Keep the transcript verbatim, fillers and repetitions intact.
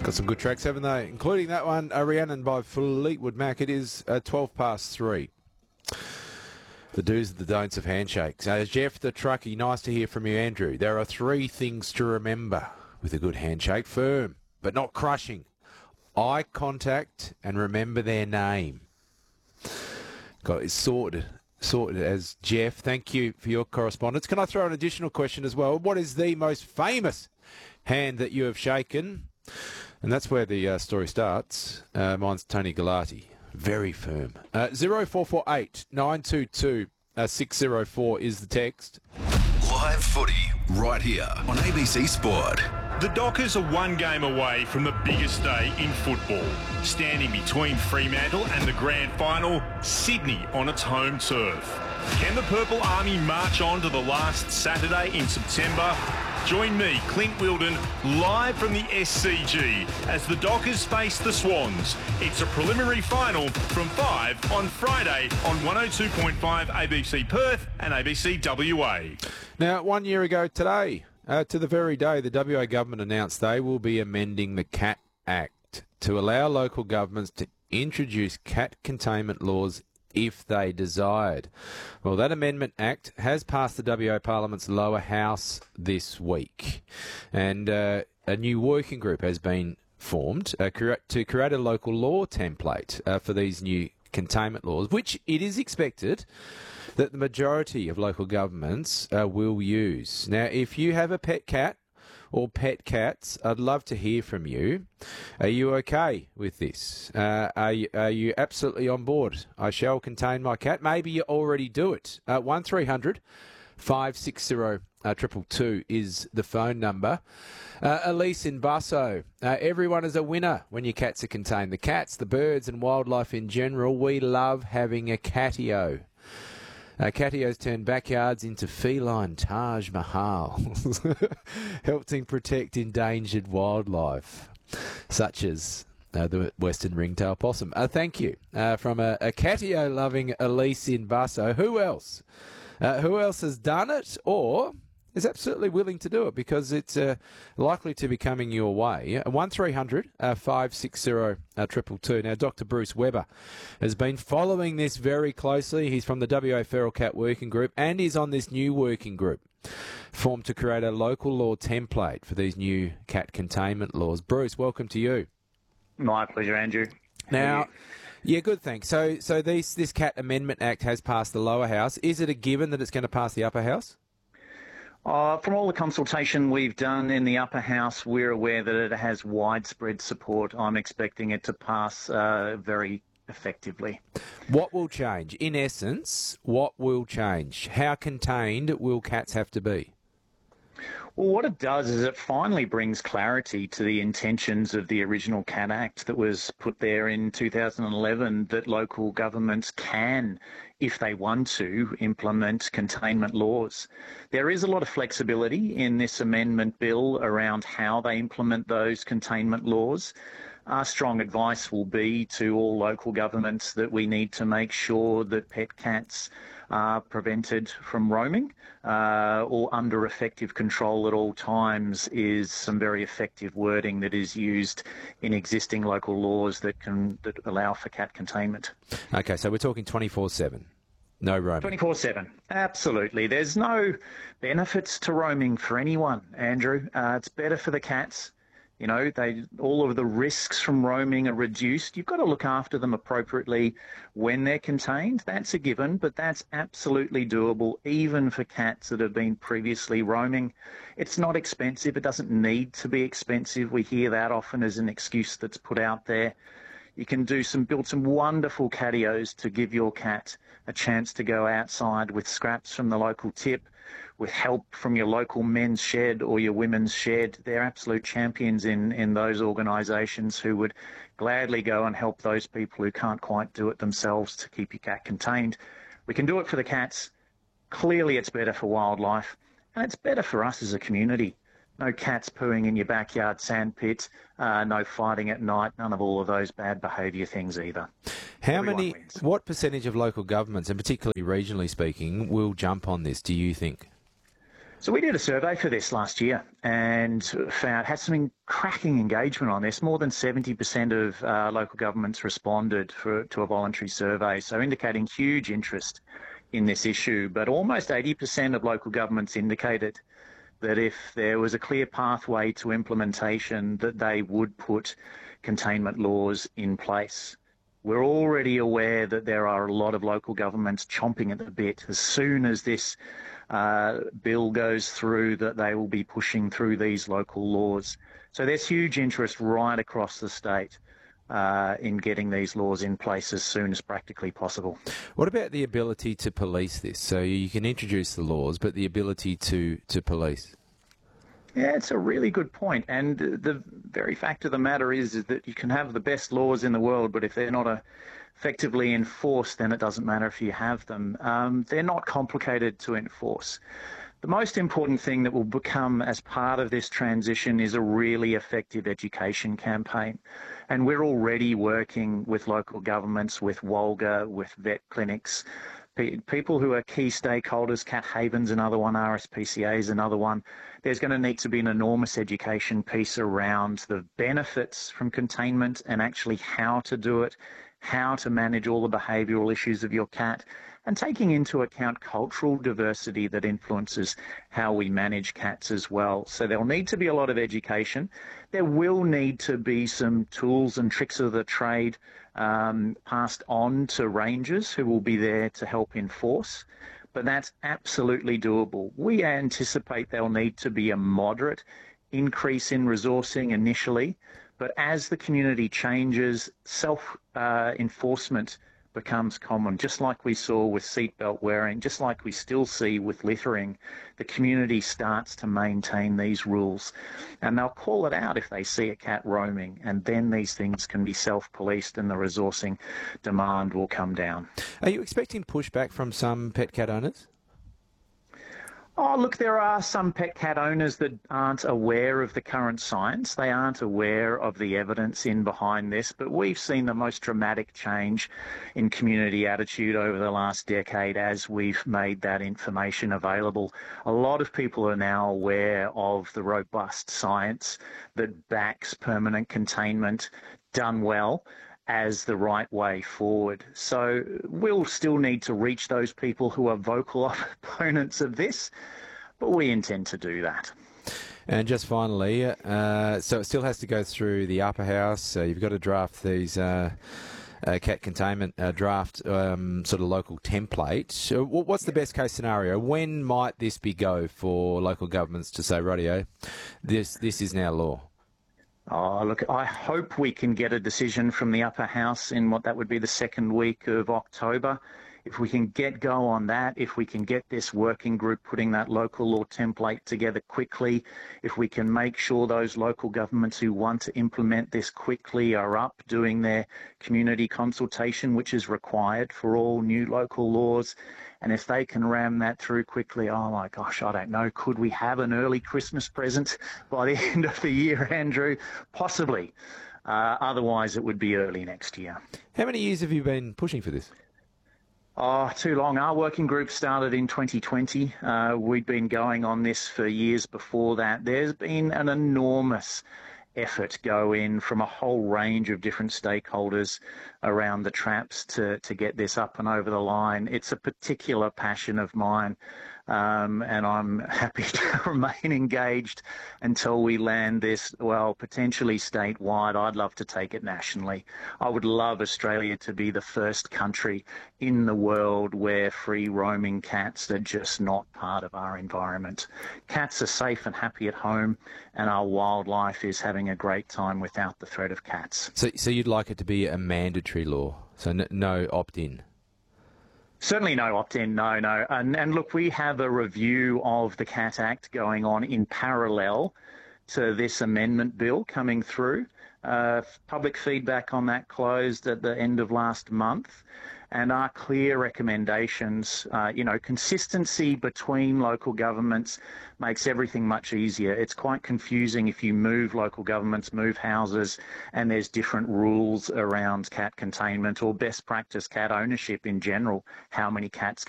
Got some good tracks, haven't they? Including that one, uh, Rhiannon by Fleetwood Mac. It is uh, twelve past three. The do's and the don'ts of handshakes. Uh, Jeff the Truckie, nice to hear from you, Andrew. There are three things to remember with a good handshake. Firm, but not crushing. Eye contact and remember their name. Got it sorted. Sorted as Jeff. Thank you for your correspondence. Can I throw an additional question as well? What is the most famous hand that you have shaken? And that's where the uh, story starts. Uh, mine's Tony Galati. Very firm. Uh, zero four four eight nine two two six zero four is the text. Live footy right here on A B C Sport. The Dockers are one game away from the biggest day in football. Standing between Fremantle and the grand final, Sydney on its home turf. Can the Purple Army march on to the last Saturday in September? Join me, Clint Wilden, live from the S C G as the Dockers face the Swans. It's a preliminary final from five on Friday on one oh two point five A B C Perth and A B C W A. Now, one year ago today, uh, to the very day, the W A government announced they will be amending the Cat Act to allow local governments to introduce cat containment laws if they desired. Well, that Amendment Act has passed the W A Parliament's lower house this week. And uh, a new working group has been formed uh, to create a local law template uh, for these new containment laws, which it is expected that the majority of local governments uh, will use. Now, if you have a pet cat or pet cats, I'd love to hear from you. Are you okay with this? Uh, are, you, are you absolutely on board? I shall contain my cat. Maybe you already do it. Uh, one three hundred five six zero two two two is the phone number. Uh, Elise in Busso, uh, everyone is a winner when your cats are contained. The cats, the birds and wildlife in general, we love having a catio. Uh, catios turn backyards into feline Taj Mahal, helping protect endangered wildlife, such as uh, the western ringtail possum. Uh, thank you uh, from a, a catio-loving Elise in Busso. Who else? Uh, who else has done it or is absolutely willing to do it because it's uh, likely to be coming your way? one three hundred five six zero two two two. Now, Doctor Bruce Webber has been following this very closely. He's from the W A Feral Cat Working Group and he's on this new working group formed to create a local law template for these new cat containment laws. Bruce, welcome to you. My pleasure, Andrew. Now, yeah, good, thanks. So, so this, this Cat Amendment Act has passed the lower house. Is it a given that it's going to pass the upper house? Uh, from all the consultation we've done in the upper house, we're aware that it has widespread support. I'm expecting it to pass uh, very effectively. What will change? In essence, what will change? How contained will cats have to be? Well, what it does is it finally brings clarity to the intentions of the original Cat Act that was put there in two thousand eleven, that local governments can, if they want to, implement containment laws. There is a lot of flexibility in this amendment bill around how they implement those containment laws. Our strong advice will be to all local governments that we need to make sure that pet cats are prevented from roaming uh, or under effective control at all times is some very effective wording that is used in existing local laws that can that allow for cat containment. Okay, so we're talking twenty-four seven. No roaming. twenty-four seven, absolutely. There's no benefits to roaming for anyone, Andrew. Uh, it's better for the cats. You know, they all of the risks from roaming are reduced. You've got to look after them appropriately when they're contained. That's a given, but that's absolutely doable, even for cats that have been previously roaming. It's not expensive. It doesn't need to be expensive. We hear that often as an excuse that's put out there. You can do some build some wonderful catios to give your cat a chance to go outside with scraps from the local tip, with help from your local men's shed or your women's shed. They're absolute champions in, in those organisations who would gladly go and help those people who can't quite do it themselves to keep your cat contained. We can do it for the cats. Clearly it's better for wildlife, and it's better for us as a community. No cats pooing in your backyard sandpit, uh, no fighting at night, none of all of those bad behaviour things either. How Everyone many, wins. what percentage of local governments, and particularly regionally speaking, will jump on this, do you think? So we did a survey for this last year and found had some cracking engagement on this. More than seventy percent of uh, local governments responded for, to a voluntary survey, so indicating huge interest in this issue. But almost eighty percent of local governments indicated that if there was a clear pathway to implementation, that they would put containment laws in place. We're already aware that there are a lot of local governments chomping at the bit as soon as this uh, bill goes through, that they will be pushing through these local laws. So there's huge interest right across the state uh, in getting these laws in place as soon as practically possible. What about the ability to police this? So you can introduce the laws, but the ability to, to police? Yeah, it's a really good point. And the very fact of the matter is, is that you can have the best laws in the world, but if they're not uh, effectively enforced, then it doesn't matter if you have them. Um, they're not complicated to enforce. The most important thing that will become as part of this transition is a really effective education campaign. And we're already working with local governments, with WOLGA, with vet clinics, people who are key stakeholders. Cat Haven's another one, R S P C A is another one. There's going to need to be an enormous education piece around the benefits from containment and actually how to do it, how to manage all the behavioural issues of your cat, and taking into account cultural diversity that influences how we manage cats as well. So there'll need to be a lot of education. There will need to be some tools and tricks of the trade um, passed on to rangers who will be there to help enforce. But that's absolutely doable. We anticipate there'll need to be a moderate increase in resourcing initially, but as the community changes, self-enforcement uh, becomes common, just like we saw with seatbelt wearing, just like we still see with littering. The community starts to maintain these rules, and they'll call it out if they see a cat roaming, and then these things can be self-policed and the resourcing demand will come down. Are you expecting pushback from some pet cat owners? Oh, look, there are some pet cat owners that aren't aware of the current science. They aren't aware of the evidence in behind this, but we've seen the most dramatic change in community attitude over the last decade as we've made that information available. A lot of people are now aware of the robust science that backs permanent containment done well as the right way forward. So we'll still need to reach those people who are vocal opponents of this, but we intend to do that. And just finally, uh, so it still has to go through the upper house. Uh, you've got to draft these uh, uh, cat containment uh, draft um, sort of local template. So what's the best case scenario? When might this be go for local governments to say, rightio, this this is now law? Oh, look, I hope we can get a decision from the upper house in what that would be the second week of October. If we can get go on that, if we can get this working group putting that local law template together quickly, if we can make sure those local governments who want to implement this quickly are up doing their community consultation, which is required for all new local laws, and if they can ram that through quickly, oh my gosh, I don't know, could we have an early Christmas present by the end of the year, Andrew? Possibly. Uh, otherwise, it would be early next year. How many years have you been pushing for this? Oh, too long. Our working group started in twenty twenty. Uh, we'd been going on this for years before that. There's been an enormous effort go in from a whole range of different stakeholders around the traps to, to get this up and over the line. It's a particular passion of mine, um, and I'm happy to remain engaged until we land this, well, potentially statewide. I'd love to take it nationally. I would love Australia to be the first country in the world where free roaming cats are just not part of our environment. Cats are safe and happy at home, and our wildlife is having a great time without the threat of cats. So, so you'd like it to be a mandatory law, so no, no opt-in? Certainly no opt-in, no, no. And, and look, we have a review of the Cat Act going on in parallel to this amendment bill coming through. Uh, public feedback on that closed at the end of last month. And our clear recommendations, uh, you know, consistency between local governments makes everything much easier. It's quite confusing if you move local governments, move houses, and there's different rules around cat containment or best practice cat ownership in general, how many cats